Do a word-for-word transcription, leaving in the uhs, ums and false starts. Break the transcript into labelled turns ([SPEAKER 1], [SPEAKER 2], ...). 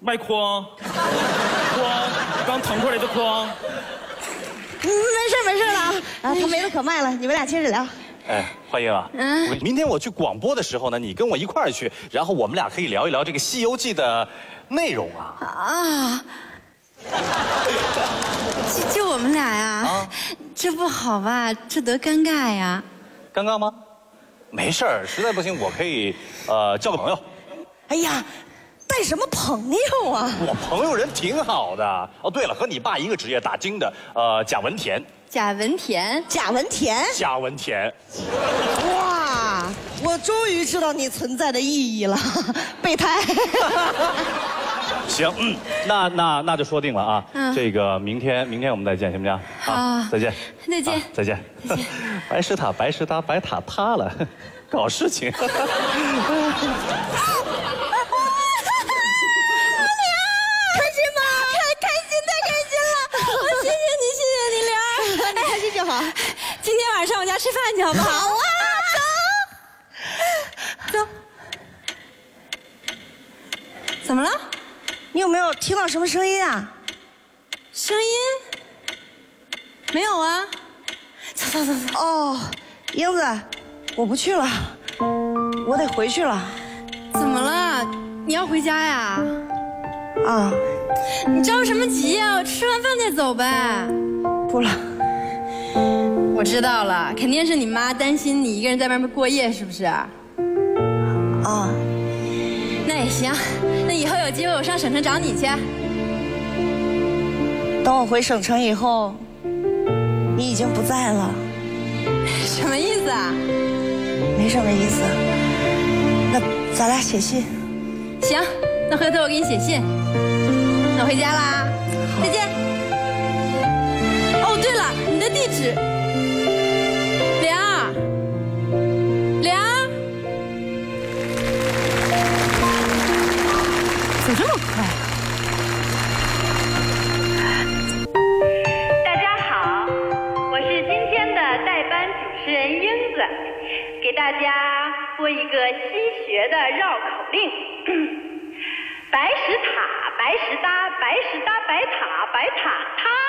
[SPEAKER 1] 卖筐，筐，刚腾出来的筐。
[SPEAKER 2] 嗯，没事没事了啊，啊，他没得可卖了，你们俩接着聊。
[SPEAKER 3] 哎，焕英啊，嗯，明天我去广播的时候呢，你跟我一块儿去，然后我们俩可以聊一聊这个《西游记》的内容啊。
[SPEAKER 4] 啊，就就我们俩呀？啊，这不好吧？这多尴尬呀！
[SPEAKER 3] 尴尬吗？没事儿，实在不行我可以呃叫个朋友。
[SPEAKER 2] 哎呀。带什么朋友啊？
[SPEAKER 3] 我朋友人挺好的。哦，对了，和你爸一个职业，打更的，呃，贾文田。
[SPEAKER 4] 贾文田，
[SPEAKER 2] 贾文田，
[SPEAKER 3] 贾文田。
[SPEAKER 2] 哇，我终于知道你存在的意义了，备胎。
[SPEAKER 3] 行，嗯，那那那就说定了啊。嗯，这个明天明天我们再见，行不行？
[SPEAKER 4] 好，
[SPEAKER 3] 再见。
[SPEAKER 4] 再见。
[SPEAKER 3] 再见。白石塔，白石塔，白塔塌了，搞事情。
[SPEAKER 4] 好，今天晚上我家吃饭去好不好？
[SPEAKER 2] 好啊，
[SPEAKER 4] 走，走。怎么了？
[SPEAKER 2] 你有没有听到什么声音啊？
[SPEAKER 4] 声音？没有啊。走走走走。
[SPEAKER 2] 哦，英子，我不去了，我得回去了。
[SPEAKER 4] 怎么了？你要回家呀？
[SPEAKER 2] 啊。
[SPEAKER 4] 你着什么急呀？吃完饭再走呗。
[SPEAKER 2] 不了。
[SPEAKER 4] 我知道了，肯定是你妈担心你一个人在外面过夜，是不是？啊，那也行，那以后有机会我上省城找你去。
[SPEAKER 2] 等我回省城以后，你已经不在了。
[SPEAKER 4] 什么意思啊？
[SPEAKER 2] 没什么意思。那咱俩写信。
[SPEAKER 4] 行，那回头我给你写信。那我回家啦，再见。哦，对了，你的地址。莲儿，莲儿，走这么快？
[SPEAKER 5] 大家好，我是今天的代班主持人英子，给大家播一个西学的绕口令：白石塔，白石搭，白石搭白塔，白塔塌